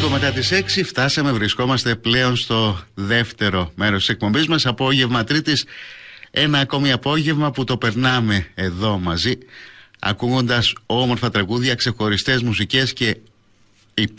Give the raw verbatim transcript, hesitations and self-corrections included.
Λίγο μετά τις έξι φτάσαμε, βρισκόμαστε πλέον στο δεύτερο μέρος της εκπομπής μας. Απόγευμα Τρίτης, ένα ακόμη απόγευμα που το περνάμε εδώ μαζί, ακούγοντας όμορφα τραγούδια, ξεχωριστές μουσικές και